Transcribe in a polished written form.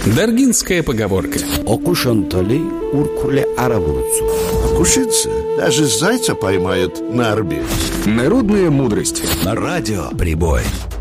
Даргинская поговорка. Окушонтали уркуле аравурцу. Окушится, даже зайца поймают на орбе. Народная мудрость. На радио «Прибой».